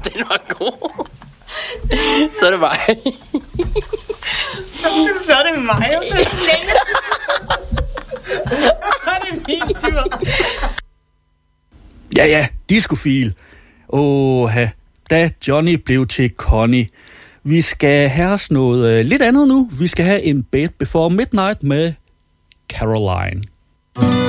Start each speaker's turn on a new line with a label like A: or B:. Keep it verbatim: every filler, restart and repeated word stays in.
A: Den var god. Så er det mig.
B: Så, så er det mig. Så er det længe. Så er det min tur.
C: Ja, ja, discofil. Åh, da Johnny blev til Connie. Vi skal have os noget uh, lidt andet nu. Vi skal have en Bed Before Midnight med Caroline.